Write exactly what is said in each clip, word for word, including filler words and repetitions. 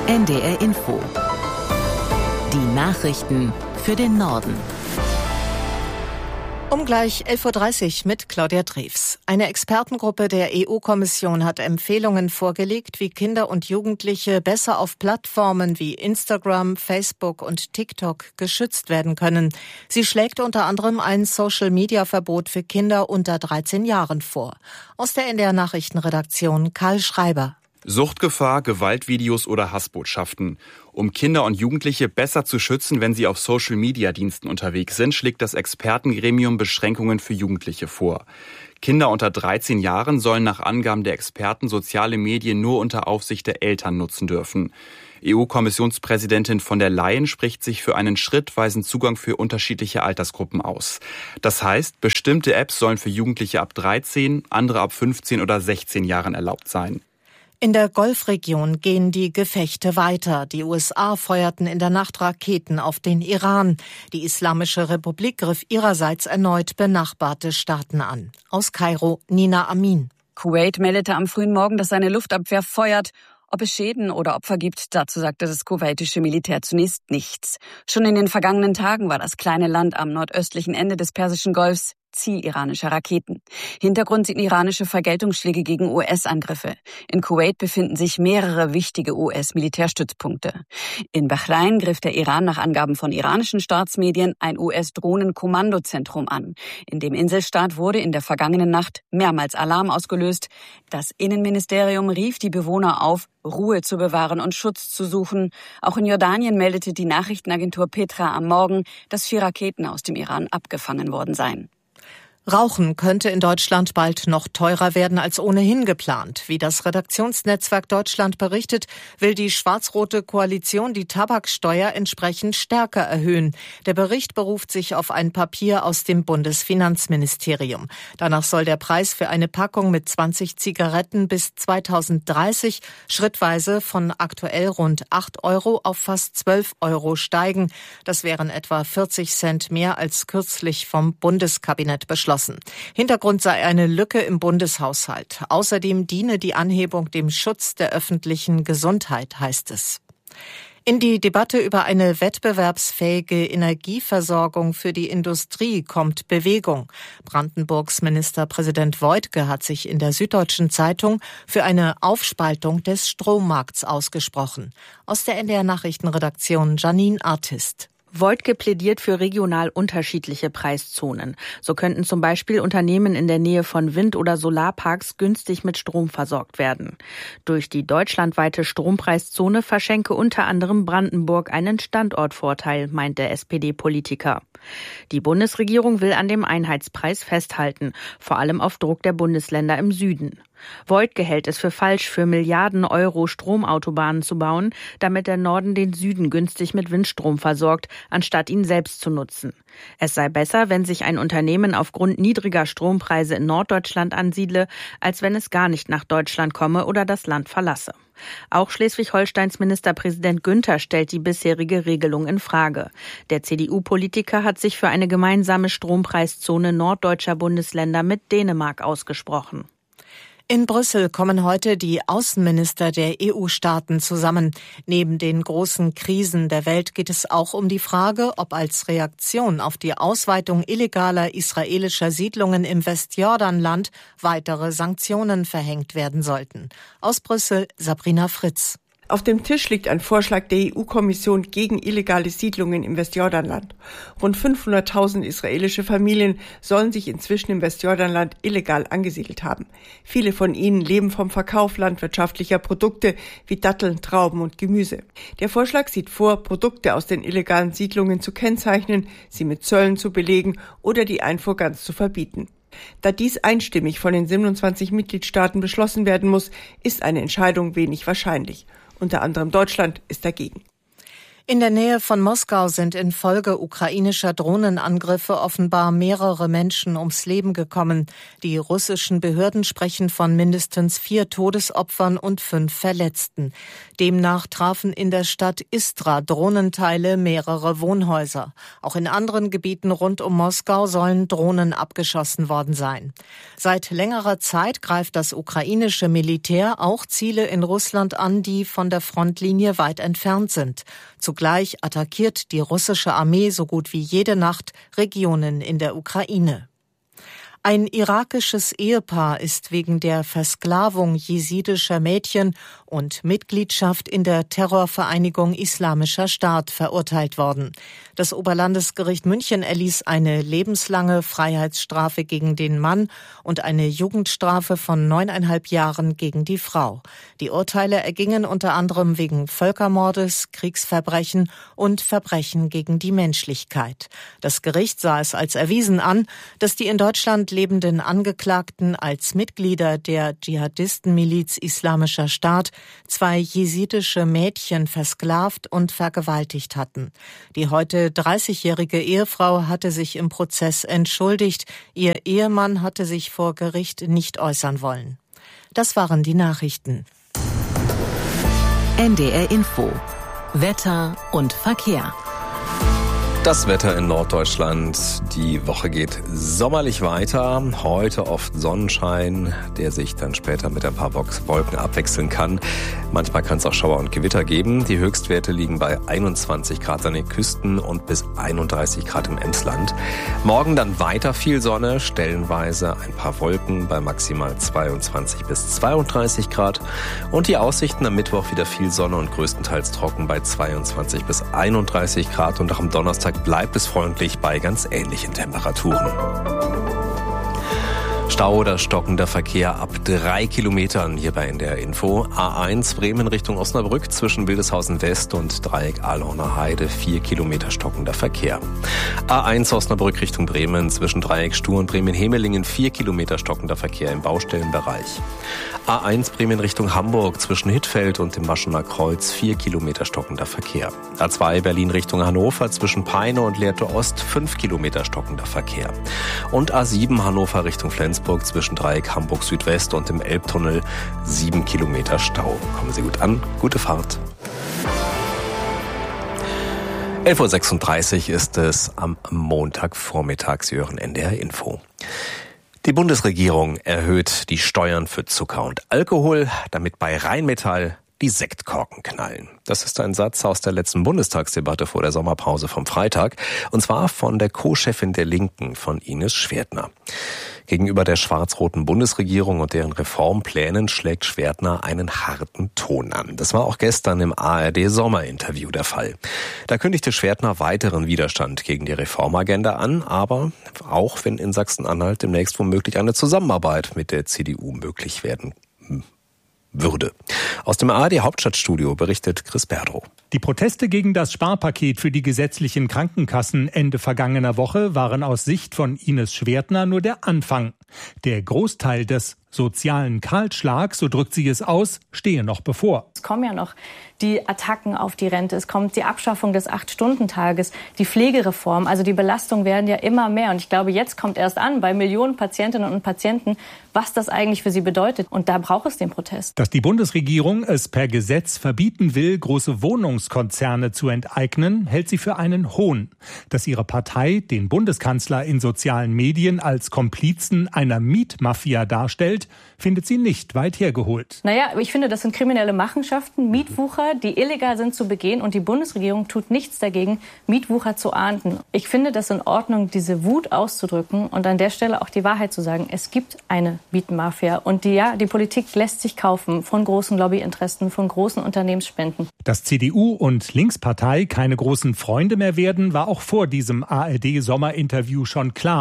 N D R Info. Die Nachrichten für den Norden. Um gleich elf Uhr dreißig mit Claudia Drews. Eine Expertengruppe der E U-Kommission hat Empfehlungen vorgelegt, wie Kinder und Jugendliche besser auf Plattformen wie Instagram, Facebook und TikTok geschützt werden können. Sie schlägt unter anderem ein Social-Media-Verbot für Kinder unter dreizehn Jahren vor. Aus der N D R-Nachrichtenredaktion Karl Schreiber. Suchtgefahr, Gewaltvideos oder Hassbotschaften. Um Kinder und Jugendliche besser zu schützen, wenn sie auf Social-Media-Diensten unterwegs sind, schlägt das Expertengremium Beschränkungen für Jugendliche vor. Kinder unter dreizehn Jahren sollen nach Angaben der Experten soziale Medien nur unter Aufsicht der Eltern nutzen dürfen. E U-Kommissionspräsidentin von der Leyen spricht sich für einen schrittweisen Zugang für unterschiedliche Altersgruppen aus. Das heißt, bestimmte Apps sollen für Jugendliche ab dreizehn, andere ab fünfzehn oder sechzehn Jahren erlaubt sein. In der Golfregion gehen die Gefechte weiter. Die U S A feuerten in der Nacht Raketen auf den Iran. Die Islamische Republik griff ihrerseits erneut benachbarte Staaten an. Aus Kairo, Nina Amin. Kuwait meldete am frühen Morgen, dass seine Luftabwehr feuert. Ob es Schäden oder Opfer gibt, dazu sagte das kuwaitische Militär zunächst nichts. Schon in den vergangenen Tagen war das kleine Land am nordöstlichen Ende des Persischen Golfs Ziel iranischer Raketen. Hintergrund sind iranische Vergeltungsschläge gegen U S-Angriffe. In Kuwait befinden sich mehrere wichtige U S-Militärstützpunkte. In Bahrain griff der Iran nach Angaben von iranischen Staatsmedien ein U S-Drohnenkommandozentrum an. In dem Inselstaat wurde in der vergangenen Nacht mehrmals Alarm ausgelöst. Das Innenministerium rief die Bewohner auf, Ruhe zu bewahren und Schutz zu suchen. Auch in Jordanien meldete die Nachrichtenagentur Petra am Morgen, dass vier Raketen aus dem Iran abgefangen worden seien. Rauchen könnte in Deutschland bald noch teurer werden als ohnehin geplant. Wie das Redaktionsnetzwerk Deutschland berichtet, will die schwarz-rote Koalition die Tabaksteuer entsprechend stärker erhöhen. Der Bericht beruft sich auf ein Papier aus dem Bundesfinanzministerium. Danach soll der Preis für eine Packung mit zwanzig Zigaretten bis zweitausenddreißig schrittweise von aktuell rund acht Euro auf fast zwölf Euro steigen. Das wären etwa vierzig Cent mehr als kürzlich vom Bundeskabinett beschlossen. Hintergrund sei eine Lücke im Bundeshaushalt. Außerdem diene die Anhebung dem Schutz der öffentlichen Gesundheit, heißt es. In die Debatte über eine wettbewerbsfähige Energieversorgung für die Industrie kommt Bewegung. Brandenburgs Ministerpräsident Woidke hat sich in der Süddeutschen Zeitung für eine Aufspaltung des Strommarkts ausgesprochen. Aus der N D R-Nachrichtenredaktion Janine Artist. Woidke plädiert für regional unterschiedliche Preiszonen. So könnten zum Beispiel Unternehmen in der Nähe von Wind- oder Solarparks günstig mit Strom versorgt werden. Durch die deutschlandweite Strompreiszone verschenke unter anderem Brandenburg einen Standortvorteil, meint der S P D-Politiker. Die Bundesregierung will an dem Einheitspreis festhalten, vor allem auf Druck der Bundesländer im Süden. Woidke hält es für falsch, für Milliarden Euro Stromautobahnen zu bauen, damit der Norden den Süden günstig mit Windstrom versorgt, anstatt ihn selbst zu nutzen. Es sei besser, wenn sich ein Unternehmen aufgrund niedriger Strompreise in Norddeutschland ansiedle, als wenn es gar nicht nach Deutschland komme oder das Land verlasse. Auch Schleswig-Holsteins Ministerpräsident Günther stellt die bisherige Regelung in Frage. Der C D U-Politiker hat sich für eine gemeinsame Strompreiszone norddeutscher Bundesländer mit Dänemark ausgesprochen. In Brüssel kommen heute die Außenminister der E U-Staaten zusammen. Neben den großen Krisen der Welt geht es auch um die Frage, ob als Reaktion auf die Ausweitung illegaler israelischer Siedlungen im Westjordanland weitere Sanktionen verhängt werden sollten. Aus Brüssel, Sabrina Fritz. Auf dem Tisch liegt ein Vorschlag der E U-Kommission gegen illegale Siedlungen im Westjordanland. Rund fünfhunderttausend israelische Familien sollen sich inzwischen im Westjordanland illegal angesiedelt haben. Viele von ihnen leben vom Verkauf landwirtschaftlicher Produkte wie Datteln, Trauben und Gemüse. Der Vorschlag sieht vor, Produkte aus den illegalen Siedlungen zu kennzeichnen, sie mit Zöllen zu belegen oder die Einfuhr ganz zu verbieten. Da dies einstimmig von den siebenundzwanzig Mitgliedstaaten beschlossen werden muss, ist eine Entscheidung wenig wahrscheinlich. Unter anderem Deutschland ist dagegen. In der Nähe von Moskau sind infolge ukrainischer Drohnenangriffe offenbar mehrere Menschen ums Leben gekommen. Die russischen Behörden sprechen von mindestens vier Todesopfern und fünf Verletzten. Demnach trafen in der Stadt Istra Drohnenteile mehrere Wohnhäuser. Auch in anderen Gebieten rund um Moskau sollen Drohnen abgeschossen worden sein. Seit längerer Zeit greift das ukrainische Militär auch Ziele in Russland an, die von der Frontlinie weit entfernt sind. Zugleich attackiert die russische Armee so gut wie jede Nacht Regionen in der Ukraine. Ein irakisches Ehepaar ist wegen der Versklavung jesidischer Mädchen und Mitgliedschaft in der Terrorvereinigung Islamischer Staat verurteilt worden. Das Oberlandesgericht München erließ eine lebenslange Freiheitsstrafe gegen den Mann und eine Jugendstrafe von neuneinhalb Jahren gegen die Frau. Die Urteile ergingen unter anderem wegen Völkermordes, Kriegsverbrechen und Verbrechen gegen die Menschlichkeit. Das Gericht sah es als erwiesen an, dass die in Deutschland lebenden Angeklagten als Mitglieder der Dschihadistenmiliz Islamischer Staat zwei jesidische Mädchen versklavt und vergewaltigt hatten. Die heute dreißigjährige Ehefrau hatte sich im Prozess entschuldigt. Ihr Ehemann hatte sich vor Gericht nicht äußern wollen. Das waren die Nachrichten. N D R Info. Wetter und Verkehr. Das Wetter in Norddeutschland. Die Woche geht sommerlich weiter. Heute oft Sonnenschein, der sich dann später mit ein paar Wolken abwechseln kann. Manchmal kann es auch Schauer und Gewitter geben. Die Höchstwerte liegen bei einundzwanzig Grad an den Küsten und bis einunddreißig Grad im Emsland. Morgen dann weiter viel Sonne, stellenweise ein paar Wolken bei maximal zweiundzwanzig bis zweiunddreißig Grad. Und die Aussichten am Mittwoch wieder viel Sonne und größtenteils trocken bei zweiundzwanzig bis einunddreißig Grad. Und auch am Donnerstag bleibt es freundlich bei ganz ähnlichen Temperaturen. Stau oder stockender Verkehr ab drei Kilometern hier bei N D R Info. A eins Bremen Richtung Osnabrück zwischen Wildeshausen West und Dreieck Ahlhorner Heide, vier Kilometer stockender Verkehr. A eins Osnabrück Richtung Bremen zwischen Dreieck Stur und Bremen-Hemelingen, vier Kilometer stockender Verkehr im Baustellenbereich. A eins Bremen Richtung Hamburg zwischen Hittfeld und dem Maschener Kreuz, vier Kilometer stockender Verkehr. A zwei Berlin Richtung Hannover zwischen Peine und Lehrte Ost, fünf Kilometer stockender Verkehr. Und A sieben Hannover Richtung Flensburg zwischen Dreieck Hamburg Südwest und dem Elbtunnel, sieben Kilometer Stau. Kommen Sie gut an, gute Fahrt. elf Uhr sechsunddreißig ist es am Montagvormittag. Sie hören N D R Info. Die Bundesregierung erhöht die Steuern für Zucker und Alkohol, damit bei Rheinmetall die Sektkorken knallen. Das ist ein Satz aus der letzten Bundestagsdebatte vor der Sommerpause vom Freitag, und zwar von der Co-Chefin der Linken, von Ines Schwertner. Gegenüber der schwarz-roten Bundesregierung und deren Reformplänen schlägt Schwertner einen harten Ton an. Das war auch gestern im A R D-Sommerinterview der Fall. Da kündigte Schwertner weiteren Widerstand gegen die Reformagenda an, aber auch wenn in Sachsen-Anhalt demnächst womöglich eine Zusammenarbeit mit der C D U möglich werden würde. Aus dem A R D-Hauptstadtstudio berichtet Chris Berdrow. Die Proteste gegen das Sparpaket für die gesetzlichen Krankenkassen Ende vergangener Woche waren aus Sicht von Ines Schwertner nur der Anfang. Der Großteil des sozialen Kahlschlags, so drückt sie es aus, stehe noch bevor. Es kommen ja noch die Attacken auf die Rente, es kommt die Abschaffung des acht-Stunden-Tages, die Pflegereform. Also die Belastungen werden ja immer mehr. Und ich glaube, jetzt kommt erst an bei Millionen Patientinnen und Patienten, was das eigentlich für sie bedeutet. Und da braucht es den Protest. Dass die Bundesregierung es per Gesetz verbieten will, große Wohnungskonzerne zu enteignen, hält sie für einen Hohn. Dass ihre Partei den Bundeskanzler in sozialen Medien als Komplizen einer Mietmafia darstellt, findet sie nicht weit hergeholt. Naja, ich finde, das sind kriminelle Machenschaften, Mietwucher, die illegal sind zu begehen. Und die Bundesregierung tut nichts dagegen, Mietwucher zu ahnden. Ich finde das in Ordnung, diese Wut auszudrücken und an der Stelle auch die Wahrheit zu sagen. Es gibt eine Mietmafia. Und die, ja, die Politik lässt sich kaufen von großen Lobbyinteressen, von großen Unternehmensspenden. Dass C D U und Linkspartei keine großen Freunde mehr werden, war auch vor diesem A R D-Sommerinterview schon klar.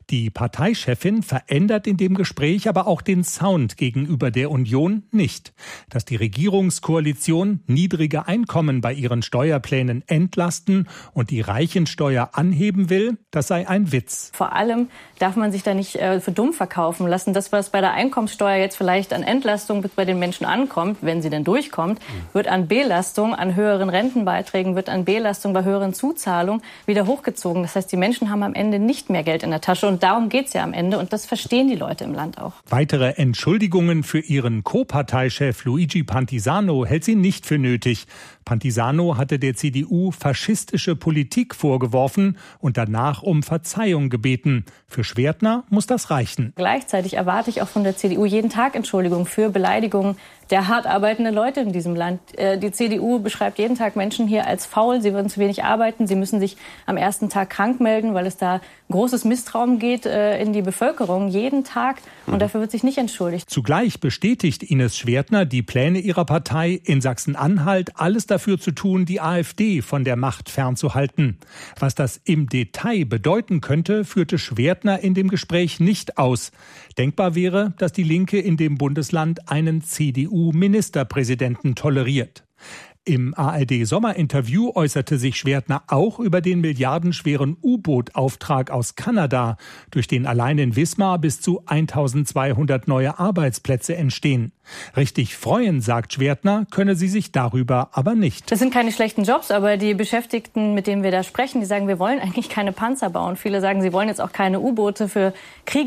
Die Parteichefin verändert in dem Gespräch aber auch den Sound gegenüber der Union nicht. Dass die Regierungskoalition niedrige Einkommen bei ihren Steuerplänen entlasten und die Reichensteuer anheben will, das sei ein Witz. Vor allem darf man sich da nicht äh, für dumm verkaufen lassen. Das, was bei der Einkommenssteuer jetzt vielleicht an Entlastung bei den Menschen ankommt, wenn sie denn durchkommt, wird an Belastung, an höheren Rentenbeiträgen, wird an Belastung bei höheren Zuzahlungen wieder hochgezogen. Das heißt, die Menschen haben am Ende nicht mehr Geld in der Tasche. Und darum geht es ja am Ende. Und das verstehen die Leute im Land auch. Weitere Entschuldigungen für ihren Co-Parteichef Luigi Pantisano hält sie nicht für nötig. Pantisano hatte der C D U faschistische Politik vorgeworfen und danach um Verzeihung gebeten. Für Schwertner muss das reichen. Gleichzeitig erwarte ich auch von der C D U jeden Tag Entschuldigung für Beleidigungen der hart arbeitenden Leute in diesem Land. Die C D U beschreibt jeden Tag Menschen hier als faul, sie würden zu wenig arbeiten, sie müssen sich am ersten Tag krank melden, weil es da großes Misstrauen geht in die Bevölkerung, jeden Tag. Und dafür wird sich nicht entschuldigt. Zugleich bestätigt Ines Schwertner die Pläne ihrer Partei, in Sachsen-Anhalt alles dafür zu tun, die AfD von der Macht fernzuhalten. Was das im Detail bedeuten könnte, führte Schwertner in dem Gespräch nicht aus. Denkbar wäre, dass die Linke in dem Bundesland einen C D U-Ministerpräsidenten toleriert. Im A R D-Sommerinterview äußerte sich Schwertner auch über den milliardenschweren U-Boot-Auftrag aus Kanada, durch den allein in Wismar bis zu eintausendzweihundert neue Arbeitsplätze entstehen. Richtig freuen, sagt Schwertner, könne sie sich darüber aber nicht. Das sind keine schlechten Jobs, aber die Beschäftigten, mit denen wir da sprechen, die sagen, wir wollen eigentlich keine Panzer bauen. Viele sagen, sie wollen jetzt auch keine U-Boote für Kriege.